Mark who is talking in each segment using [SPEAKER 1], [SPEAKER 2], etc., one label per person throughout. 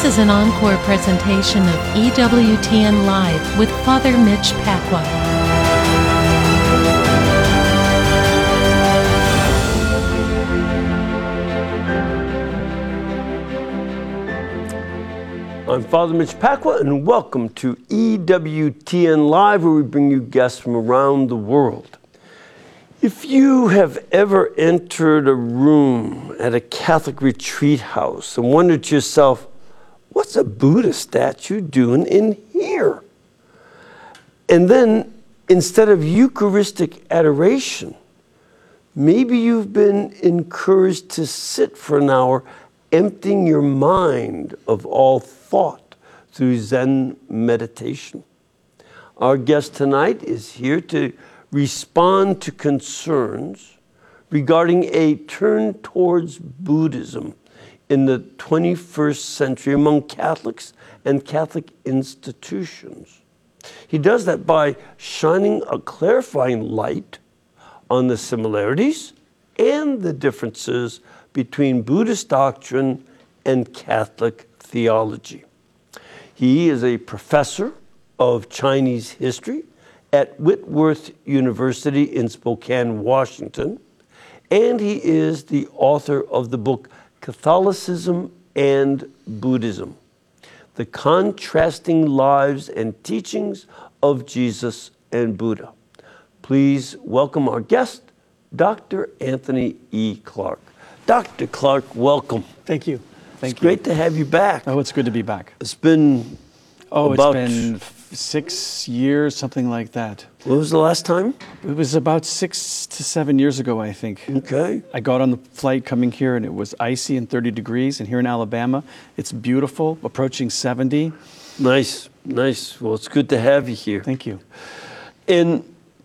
[SPEAKER 1] is an encore presentation of EWTN Live with Father Mitch Pacwa.
[SPEAKER 2] I'm Father Mitch Pacwa, and welcome to EWTN Live, where we bring you guests from around the world. If you have ever entered a room at a Catholic retreat house and wondered to yourself, what's a Buddha statue doing in here? And then, instead of Eucharistic adoration, maybe you've been encouraged to sit for an hour emptying your mind of all thought through Zen meditation. Our guest tonight is here to respond to concerns regarding a turn towards Buddhism in the 21st century among Catholics and Catholic institutions. He does that by shining a clarifying light on the similarities and the differences between Buddhist doctrine and Catholic theology. He is a professor of Chinese history at Whitworth University in Spokane, Washington, and he is the author of the book Catholicism and Buddhism: The Contrasting Lives and Teachings of Jesus and Buddha. Please welcome our guest, Dr. Anthony E. Clark. Dr. Clark, welcome.
[SPEAKER 3] Thank you.
[SPEAKER 2] It's great to have you back.
[SPEAKER 3] Oh, it's good to be back.
[SPEAKER 2] It's been
[SPEAKER 3] it's been 6 years, something like that.
[SPEAKER 2] What was the last time?
[SPEAKER 3] It was about 6 to 7 years ago, I think.
[SPEAKER 2] Okay.
[SPEAKER 3] I got on the flight coming here, and it was icy and 30 degrees. And here in Alabama, it's beautiful, approaching 70.
[SPEAKER 2] Nice. Well, it's good to have you here.
[SPEAKER 3] Thank you.
[SPEAKER 2] And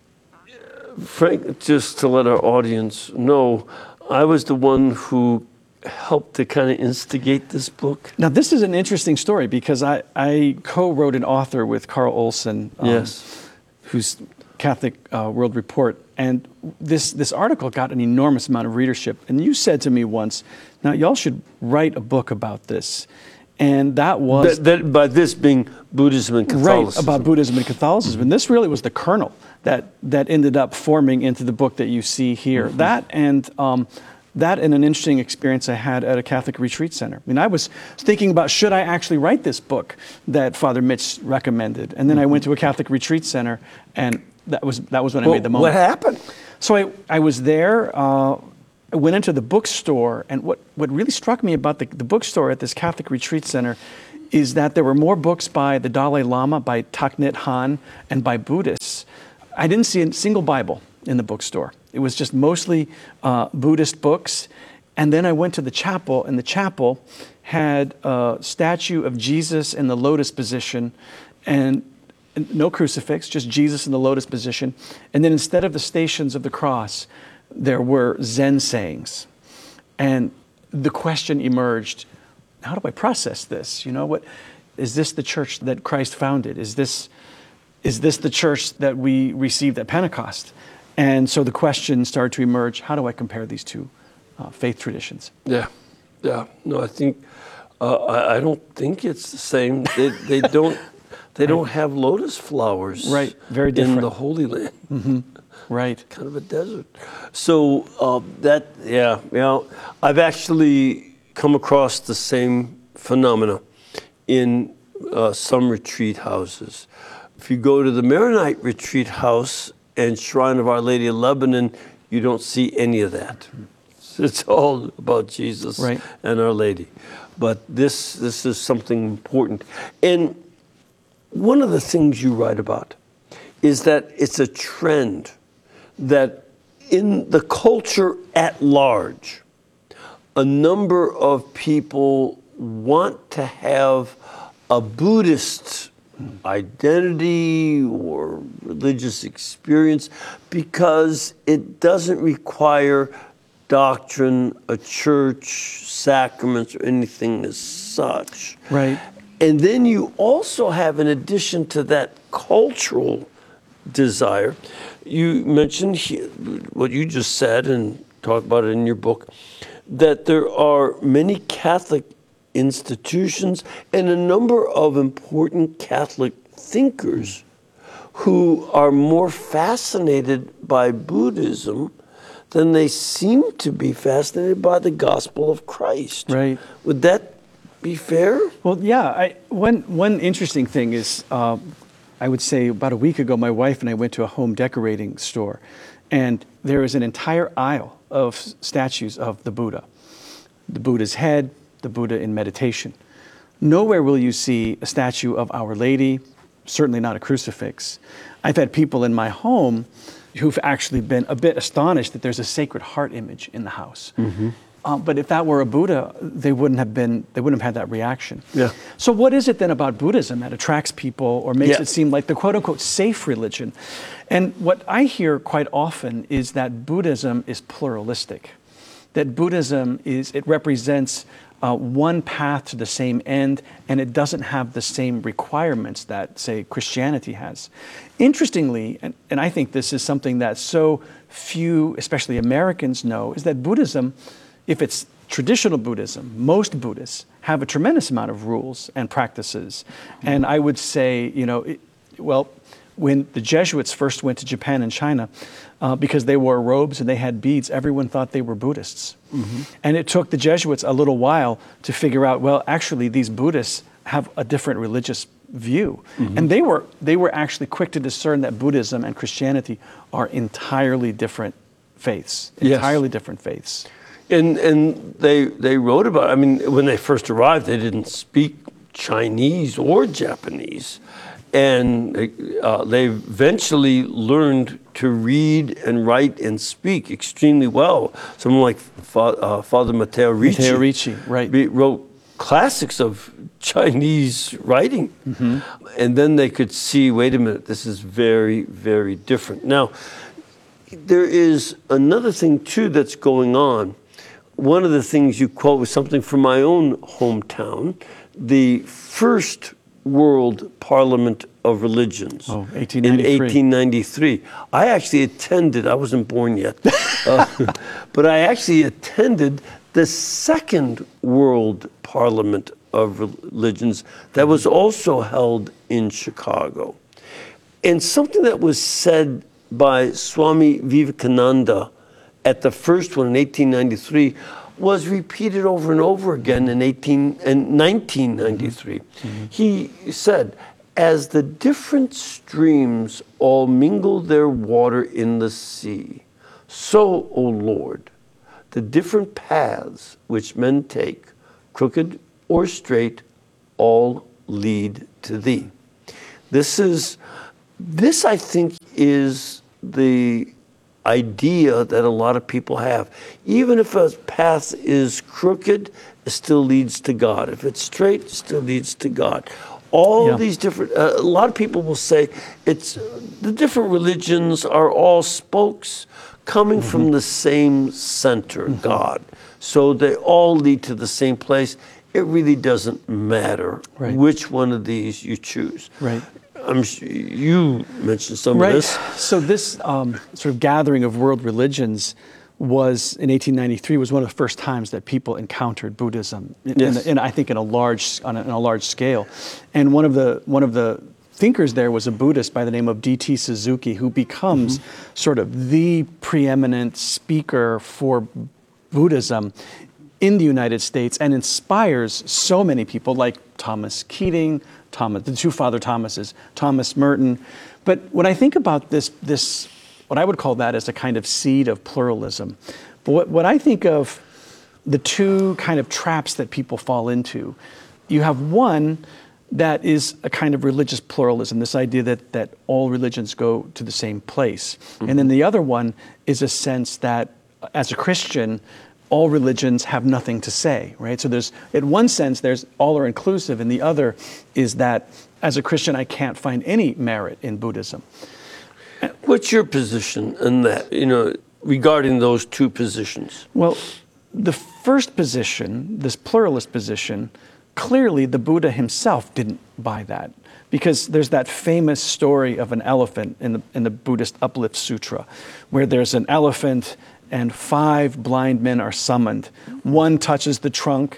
[SPEAKER 2] Frank, just to let our audience know, I was the one who helped to kind of instigate this book.
[SPEAKER 3] Now, this is an interesting story because I co-wrote an author with Carl Olson,
[SPEAKER 2] Yes.
[SPEAKER 3] who's Catholic World Report. And this article got an enormous amount of readership. And you said to me once, now y'all should write a book about this. And that was...
[SPEAKER 2] By this being Buddhism and Catholicism.
[SPEAKER 3] Right, about Buddhism and Catholicism. And this really was the kernel that ended up forming into the book that you see here. Mm-hmm. That and an interesting experience I had at a Catholic retreat center. I mean, I was thinking about, should I actually write this book that Father Mitch recommended? And then I went to a Catholic retreat center, and that was when I made the moment.
[SPEAKER 2] What happened?
[SPEAKER 3] So I was there, I went into the bookstore, and what really struck me about the bookstore at this Catholic retreat center is that there were more books by the Dalai Lama, by Thich Nhat Hanh, and by Buddhists. I didn't see a single Bible in the bookstore. It was just mostly Buddhist books. And then I went to the chapel, and the chapel had a statue of Jesus in the lotus position, and no crucifix, just Jesus in the lotus position. And then instead of the Stations of the Cross, there were Zen sayings. And the question emerged, how do I process this? You know, what is this the church that Christ founded? Is this the church that we received at Pentecost? And so the question started to emerge, how do I compare these two faith traditions?
[SPEAKER 2] Yeah. No, I think, I don't think it's the same. They don't have lotus flowers.
[SPEAKER 3] Right, very different.
[SPEAKER 2] In the Holy Land.
[SPEAKER 3] Mm-hmm. Right.
[SPEAKER 2] Kind of a desert. So I've actually come across the same phenomena in some retreat houses. If you go to the Maronite retreat house and Shrine of Our Lady of Lebanon, you don't see any of that. It's all about Jesus and Our Lady. But this is something important. And one of the things you write about is that it's a trend that in the culture at large, a number of people want to have a Buddhist identity or religious experience because it doesn't require doctrine, a church, sacraments, or anything as such.
[SPEAKER 3] Right.
[SPEAKER 2] And then you also have, in addition to that cultural desire, you mentioned what you just said and talk about it in your book, that there are many Catholic institutions and a number of important Catholic thinkers who are more fascinated by Buddhism than they seem to be fascinated by the gospel of Christ.
[SPEAKER 3] Right.
[SPEAKER 2] Would that be fair?
[SPEAKER 3] Well, yeah. One interesting thing is, I would say about a week ago, my wife and I went to a home decorating store, and there is an entire aisle of statues of the Buddha's head, the Buddha in meditation. Nowhere will you see a statue of Our Lady, certainly not a crucifix. I've had people in my home who've actually been a bit astonished that there's a Sacred Heart image in the house. But if that were a Buddha, they wouldn't have had that reaction.
[SPEAKER 2] Yeah.
[SPEAKER 3] So what is it then about Buddhism that attracts people or makes it seem like the quote unquote safe religion? And what I hear quite often is that Buddhism is pluralistic. That Buddhism it represents one path to the same end, and it doesn't have the same requirements that, say, Christianity has. Interestingly, and I think this is something that so few, especially Americans, know, is that Buddhism, if it's traditional Buddhism, most Buddhists have a tremendous amount of rules and practices. And I would say, when the Jesuits first went to Japan and China, because they wore robes and they had beads, everyone thought they were Buddhists. And it took the Jesuits a little while to figure out, well, actually, these Buddhists have a different religious view. And they were actually quick to discern that Buddhism and Christianity are entirely different faiths. Entirely different faiths.
[SPEAKER 2] And they wrote about it. I mean, when they first arrived, they didn't speak Chinese or Japanese. And they eventually learned to read and write and speak extremely well. Someone like Father Matteo Ricci.
[SPEAKER 3] Matteo Ricci, right.
[SPEAKER 2] Wrote classics of Chinese writing. And then they could see, wait a minute, this is very, very different. Now, there is another thing, too, that's going on. One of the things you quote was something from my own hometown, the First World Parliament of Religions
[SPEAKER 3] 1893.
[SPEAKER 2] in 1893. I actually attended, I wasn't born yet, but I actually attended the Second World Parliament of Religions that was also held in Chicago. And something that was said by Swami Vivekananda at the first one in 1893 was repeated over and over again in 1993. He said, as the different streams all mingle their water in the sea, so, O Lord, the different paths which men take, crooked or straight, all lead to thee. This, I think, is the idea that a lot of people have. Even if a path is crooked, it still leads to God. If it's straight, it still leads to God. All these different, a lot of people will say it's the different religions are all spokes coming from the same center, God. So they all lead to the same place. It really doesn't matter which one of these you choose.
[SPEAKER 3] Right.
[SPEAKER 2] I'm sure you mentioned some of this.
[SPEAKER 3] So this sort of gathering of world religions was in 1893 was one of the first times that people encountered Buddhism, I think on a large scale. And one of the thinkers there was a Buddhist by the name of D.T. Suzuki, who becomes sort of the preeminent speaker for Buddhism in the United States and inspires so many people like Thomas Keating, the two Father Thomases, Thomas Merton. But when I think about this, what I would call that as a kind of seed of pluralism. But what I think of the two kind of traps that people fall into, you have one that is a kind of religious pluralism, this idea that all religions go to the same place. And then the other one is a sense that as a Christian, all religions have nothing to say, right? So in one sense, there's all are inclusive, and the other is that as a Christian, I can't find any merit in Buddhism.
[SPEAKER 2] What's your position in that, regarding those two positions?
[SPEAKER 3] Well, the first position, this pluralist position, clearly the Buddha himself didn't buy that, because there's that famous story of an elephant in the Buddhist Uplift Sutra, where there's an elephant and 5 blind men are summoned. One touches the trunk,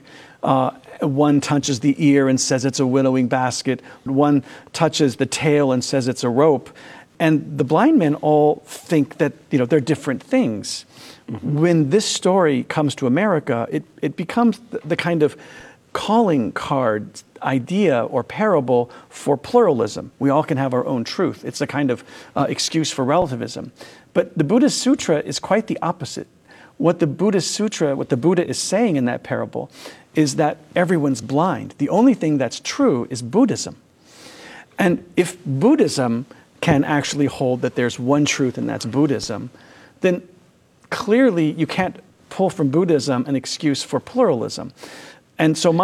[SPEAKER 3] One touches the ear and says it's a winnowing basket. One touches the tail and says it's a rope. And the blind men all think that they're different things. Mm-hmm. When this story comes to America, it becomes the kind of calling card idea or parable for pluralism. We all can have our own truth. It's a kind of excuse for relativism. But the Buddhist Sutra is quite the opposite. What the Buddha is saying in that parable is that everyone's blind. The only thing that's true is Buddhism. And if Buddhism can actually hold that there's one truth and that's Buddhism, then clearly you can't pull from Buddhism an excuse for pluralism. And so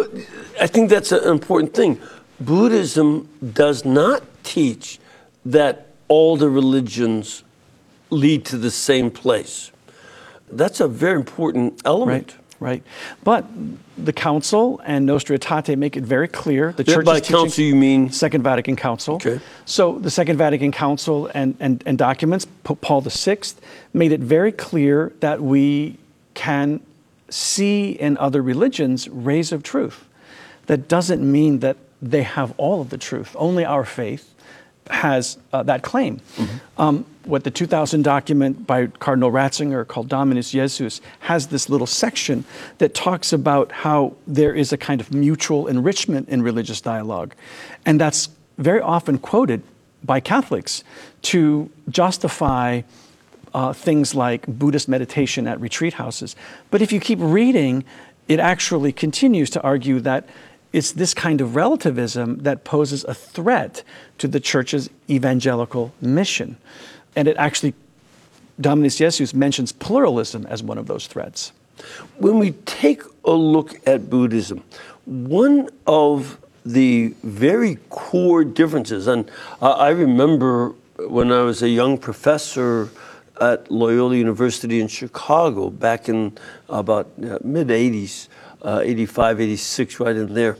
[SPEAKER 2] I think that's an important thing. Buddhism does not teach that all the religions lead to the same place. That's a very important element.
[SPEAKER 3] Right. But the Council and Nostra Aetate make it very clear. The Church
[SPEAKER 2] by Council you mean?
[SPEAKER 3] Second Vatican Council.
[SPEAKER 2] Okay.
[SPEAKER 3] So the Second Vatican Council and documents, Pope Paul VI, made it very clear that we can see in other religions rays of truth. That doesn't mean that they have all of the truth. Only our faith has that claim. Mm-hmm. What the 2000 document by Cardinal Ratzinger called Dominus Jesus has this little section that talks about how there is a kind of mutual enrichment in religious dialogue. And that's very often quoted by Catholics to justify things like Buddhist meditation at retreat houses. But if you keep reading, it actually continues to argue that it's this kind of relativism that poses a threat to the Church's evangelical mission. And it actually, Dominus Jesus mentions pluralism as one of those threats.
[SPEAKER 2] When we take a look at Buddhism, one of the very core differences, and I remember when I was a young professor at Loyola University in Chicago back in about mid-80s, 85, 86, right in there,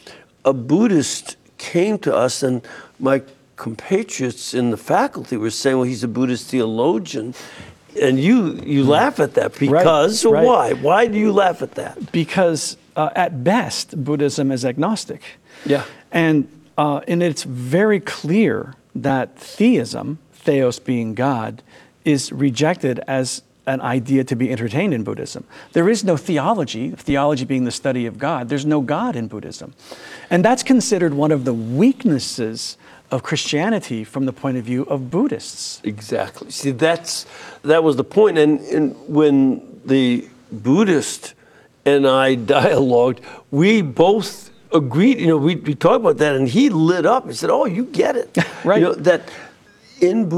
[SPEAKER 2] a Buddhist came to us, and my compatriots in the faculty were saying, well, he's a Buddhist theologian. And you laugh at that because,
[SPEAKER 3] right.
[SPEAKER 2] Why? Why do you laugh at that?
[SPEAKER 3] Because at best, Buddhism is agnostic.
[SPEAKER 2] Yeah.
[SPEAKER 3] And it's very clear that theism, theos being God, is rejected as an idea to be entertained in Buddhism. There is no theology being the study of God. There's no God in Buddhism. And that's considered one of the weaknesses of Christianity from the point of view of Buddhists.
[SPEAKER 2] Exactly. See, that was the point. And when the Buddhist and I dialogued, we both agreed, we talked about that, and he lit up and said, oh, you get it.
[SPEAKER 3] Right.
[SPEAKER 2] That in